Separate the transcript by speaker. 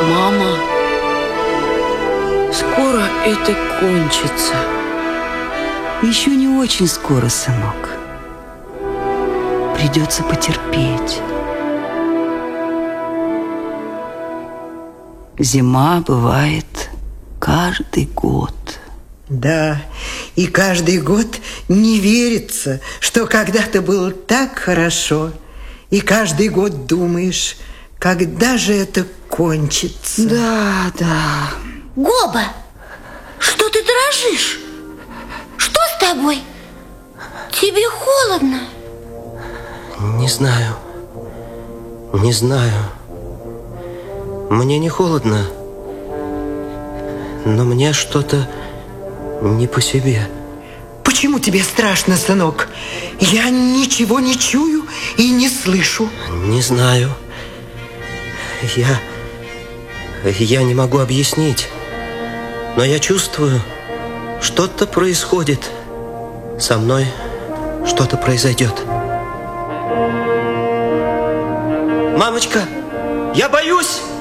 Speaker 1: Мама, скоро это кончится.
Speaker 2: Еще не очень скоро, сынок. Придется потерпеть. Зима бывает каждый год.
Speaker 3: Да, и каждый год не верится, что когда-то было так хорошо. И каждый год думаешь, когда же это кончится.
Speaker 2: Да, да.
Speaker 4: Гоба, что ты дрожишь? Что с тобой? Тебе холодно?
Speaker 5: Не знаю. Не знаю. Мне не холодно, но мне что-то не по себе.
Speaker 3: Почему тебе страшно, сынок? Я ничего не чую и не слышу.
Speaker 5: Не знаю. Я не могу объяснить, но я чувствую, что-то происходит. Со мной что-то произойдет. Мамочка, я боюсь!